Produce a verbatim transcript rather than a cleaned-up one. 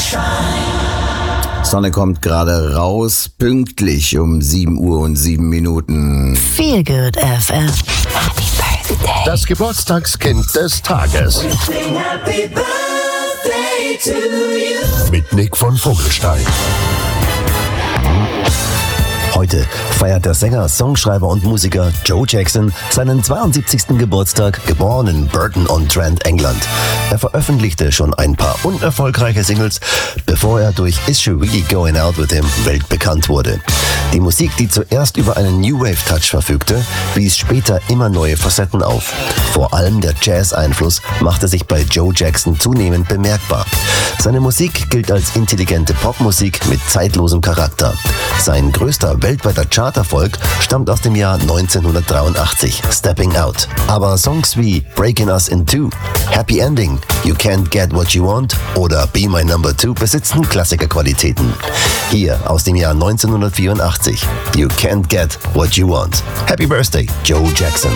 Sonne kommt gerade raus, pünktlich um sieben Uhr und sieben Minuten. Feel Good F M. Happy Birthday. Das Geburtstagskind des Tages. Happy birthday to you. Mit Nick von Vogelstein. Heute feiert der Sänger, Songschreiber und Musiker Joe Jackson seinen zweiundsiebzigsten Geburtstag, geboren in Burton-on-Trent, England. Er veröffentlichte schon ein paar unerfolgreiche Singles, bevor er durch Is She Really Going Out With Him weltbekannt wurde. Die Musik, die zuerst über einen New Wave Touch verfügte, wies später immer neue Facetten auf. Vor allem der Jazz-Einfluss machte sich bei Joe Jackson zunehmend bemerkbar. Seine Musik gilt als intelligente Popmusik mit zeitlosem Charakter. Sein größter weltweiter Charterfolg stammt aus dem Jahr neunzehnhundertdreiundachtzig, Stepping Out. Aber Songs wie Breaking Us in Two, Happy Ending, You Can't Get What You Want oder Be My Number Two besitzen Klassikerqualitäten. Hier aus dem Jahr neunzehnhundertvierundachtzig, You Can't Get What You Want. Happy Birthday, Joe Jackson.